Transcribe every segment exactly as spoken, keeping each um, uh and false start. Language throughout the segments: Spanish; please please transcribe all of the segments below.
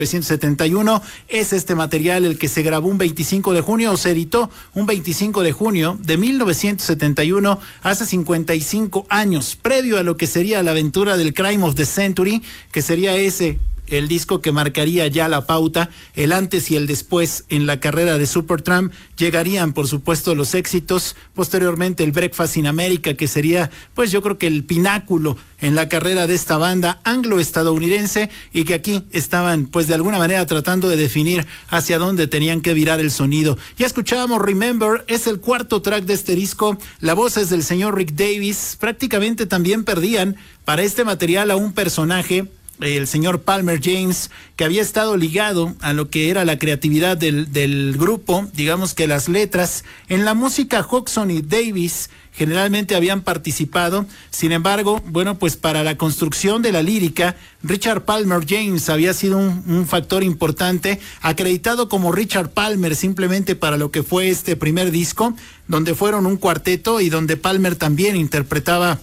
mil novecientos setenta y uno. Es este material el que se grabó un veinticinco de junio o se editó un veinticinco de junio de mil novecientos setenta y uno, hace cincuenta y cinco años, previo a lo que sería la aventura del Crime of the Century, que sería ese el disco que marcaría ya la pauta, el antes y el después en la carrera de Supertramp. Llegarían, por supuesto, los éxitos, posteriormente el Breakfast in America, que sería, pues yo creo que el pináculo en la carrera de esta banda anglo-estadounidense, y que aquí estaban, pues de alguna manera, tratando de definir hacia dónde tenían que virar el sonido. Ya escuchábamos Remember, es el cuarto track de este disco, la voz es del señor Rick Davies. Prácticamente también perdían para este material a un personaje, el señor Palmer James, que había estado ligado a lo que era la creatividad del, del grupo. Digamos que las letras en la música, Hodgson y Davies generalmente habían participado. Sin embargo, bueno, pues para la construcción de la lírica, Richard Palmer James había sido un, un factor importante, acreditado como Richard Palmer simplemente para lo que fue este primer disco, donde fueron un cuarteto y donde Palmer también interpretaba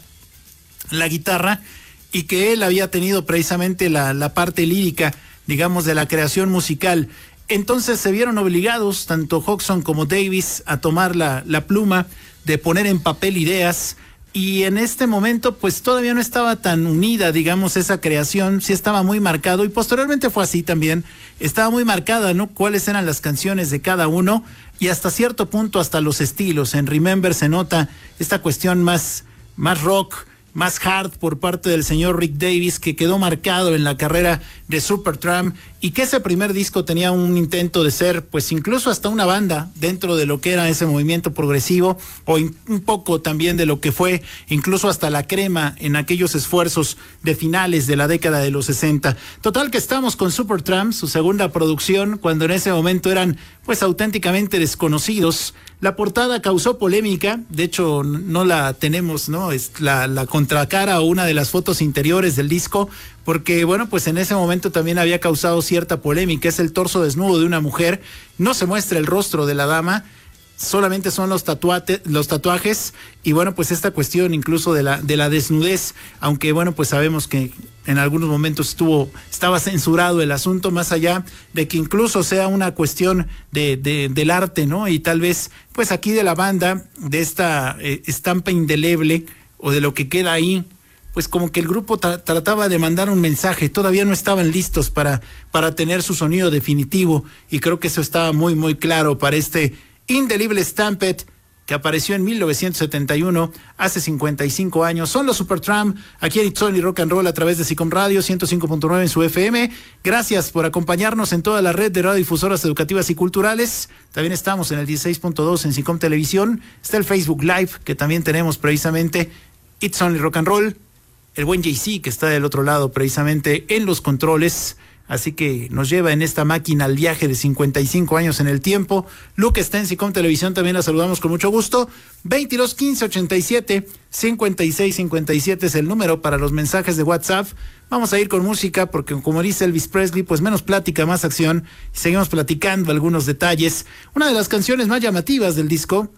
la guitarra, y que él había tenido precisamente la, la parte lírica, digamos, de la creación musical. Entonces se vieron obligados, tanto Hodgson como Davies, a tomar la, la pluma, de poner en papel ideas, y en este momento pues todavía no estaba tan unida, digamos, esa creación. Sí estaba muy marcado, y posteriormente fue así también, estaba muy marcada, ¿no?, cuáles eran las canciones de cada uno, y hasta cierto punto hasta los estilos. En Remember se nota esta cuestión más, más rock, más hard por parte del señor Rick Davies, que quedó marcado en la carrera de Supertramp, y que ese primer disco tenía un intento de ser, pues incluso hasta una banda dentro de lo que era ese movimiento progresivo, o in, un poco también de lo que fue incluso hasta la crema en aquellos esfuerzos de finales de la década de los sesenta. Total que estamos con Supertramp, su segunda producción, cuando en ese momento eran pues auténticamente desconocidos. La portada causó polémica, de hecho no la tenemos, ¿no? Es la, la contracara o una de las fotos interiores del disco, porque bueno, pues en ese momento también había causado cierta polémica. Es el torso desnudo de una mujer, no se muestra el rostro de la dama, solamente son los tatuajes, los tatuajes, y bueno, pues esta cuestión incluso de la, de la desnudez, aunque bueno, pues sabemos que en algunos momentos estuvo, estaba censurado el asunto, más allá de que incluso sea una cuestión de, de, del arte, ¿no? Y tal vez, pues aquí de la banda, de esta eh, estampa indeleble, o de lo que queda ahí, pues como que el grupo tra- trataba de mandar un mensaje. Todavía no estaban listos para, para tener su sonido definitivo, y creo que eso estaba muy, muy claro para este indeleble Stampede que apareció en mil novecientos setenta y uno, hace cincuenta y cinco años. Son los Supertramp, aquí en It's Only Rock and Roll a través de SICOM Radio ciento cinco punto nueve en su F M. Gracias por acompañarnos en toda la red de radiodifusoras educativas y culturales. También estamos en el dieciséis punto dos en SICOM Televisión. Está el Facebook Live, que también tenemos precisamente It's Only Rock and Roll. El buen J C, que está del otro lado precisamente en los controles. Así que nos lleva en esta máquina al viaje de cincuenta y cinco años en el tiempo. Luke está en SICOM Televisión, también la saludamos con mucho gusto. veintidós quince ochenta y siete cincuenta y seis cincuenta y siete es el número para los mensajes de WhatsApp. Vamos a ir con música porque, como dice Elvis Presley, pues menos plática, más acción. Y seguimos platicando algunos detalles. Una de las canciones más llamativas del disco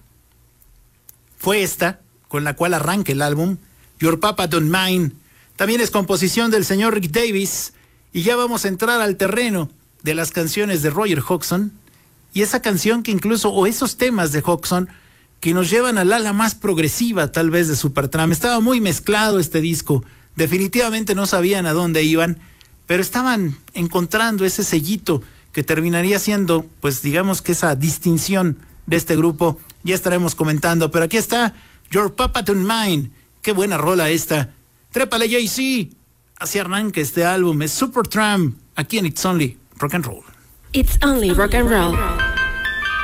fue esta, con la cual arranca el álbum, Your Papa Don't Mind. También es composición del señor Rick Davies. Y ya vamos a entrar al terreno de las canciones de Roger Hodgson, y esa canción que incluso, o esos temas de Hodgson, que nos llevan al ala más progresiva tal vez de Supertramp. Estaba muy mezclado este disco, definitivamente no sabían a dónde iban, pero estaban encontrando ese sellito que terminaría siendo, pues digamos que esa distinción de este grupo. Ya estaremos comentando, pero aquí está Your Papa Don't Mind. Qué buena rola esta. Trépale, J C. Así arranca este álbum, es Supertramp, aquí en It's Only Rock and Roll. It's Only Rock and Roll.